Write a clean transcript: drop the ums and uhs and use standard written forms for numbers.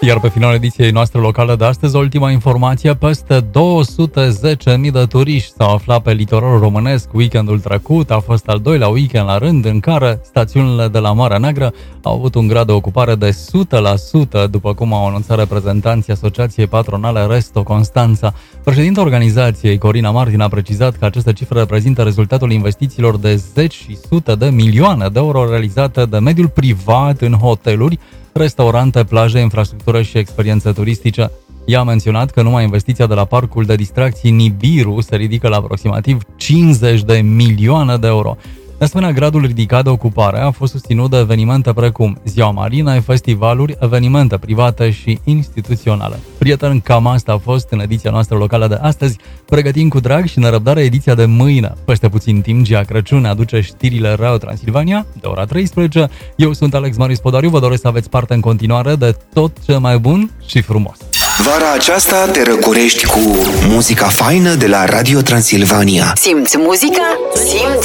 Iar pe finalul ediției noastre locale de astăzi, ultima informație, peste 210.000 de turiști s-au aflat pe litoralul românesc weekendul trecut. A fost al doilea weekend la rând în care stațiunile de la Marea Neagră au avut un grad de ocupare de 100%, după cum au anunțat reprezentanții Asociației Patronale Resto Constanța. Președinta organizației, Corina Martin, a precizat că aceste cifre reprezintă rezultatul investițiilor de zeci și sute de milioane de euro realizate de mediul privat în hoteluri, restaurante, plaje, infrastructură și experiențe turistice. Ea a menționat că numai investiția de la parcul de distracții Nibiru se ridică la aproximativ 50 de milioane de euro. De asemenea, gradul ridicat de ocupare a fost susținut de evenimente precum Ziua Marinei, festivaluri, evenimente private și instituționale. Prieteni, cam asta a fost în ediția noastră locală de astăzi. Pregătim cu drag și nerăbdare ediția de mâine. Peste puțin timp, Gia Crăciun aduce știrile Radio Transilvania de ora 13. Eu sunt Alex Marius Podariu, vă doresc să aveți parte în continuare de tot ce mai bun și frumos. Vara aceasta te răcorești cu muzica faină de la Radio Transilvania. Simți muzica? Simți